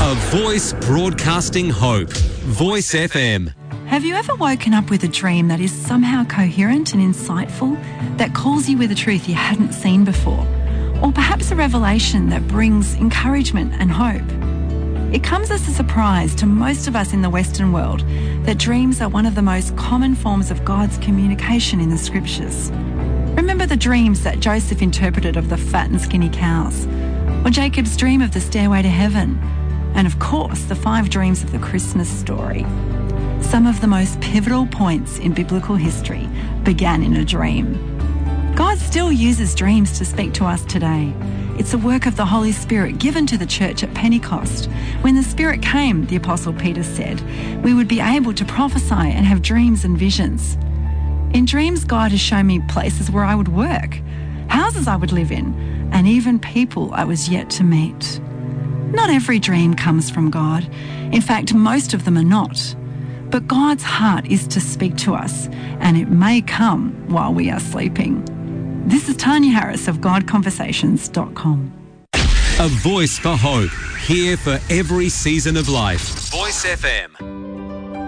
A voice broadcasting hope. Voice FM. Have you ever woken up with a dream that is somehow coherent and insightful, that calls you with a truth you hadn't seen before? Or perhaps a revelation that brings encouragement and hope? It comes as a surprise to most of us in the Western world that dreams are one of the most common forms of God's communication in the Scriptures. Remember the dreams that Joseph interpreted of the fat and skinny cows, or Jacob's dream of the stairway to heaven, and of course the 5 dreams of the Christmas story. Some of the most pivotal points in biblical history began in a dream. God still uses dreams to speak to us today. It's a work of the Holy Spirit given to the church at Pentecost. When the Spirit came, the Apostle Peter said, we would be able to prophesy and have dreams and visions. In dreams, God has shown me places where I would work, houses I would live in, and even people I was yet to meet. Not every dream comes from God. In fact, most of them are not. But God's heart is to speak to us, and it may come while we are sleeping. This is Tanya Harris of GodConversations.com. A voice for hope, here for every season of life. Voice FM.